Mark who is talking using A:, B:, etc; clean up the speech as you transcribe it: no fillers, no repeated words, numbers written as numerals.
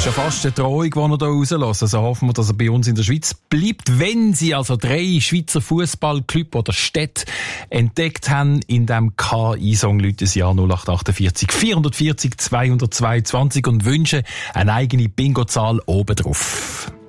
A: Schon fast eine Drohung, die er hier rauslässt. Also hoffen wir, dass er bei uns in der Schweiz bleibt. Wenn Sie also 3 Schweizer Fußballclubs oder Städte entdeckt haben in diesem KI-Song, läuten Sie an 0848 440 222 und wünschen eine eigene Bingo-Zahl oben drauf.